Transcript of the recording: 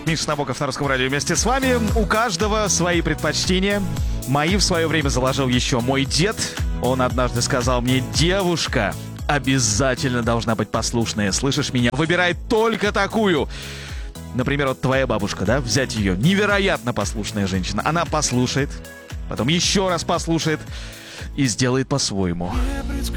Миша Набоков на Русском радио вместе с вами. У каждого свои предпочтения. Мои в свое время заложил еще мой дед. Он однажды сказал мне: девушка обязательно должна быть послушная. Слышишь меня? Выбирай только такую. Например, вот твоя бабушка, да? Взять ее. Невероятно послушная женщина. Она послушает, потом еще раз послушает и сделает по-своему.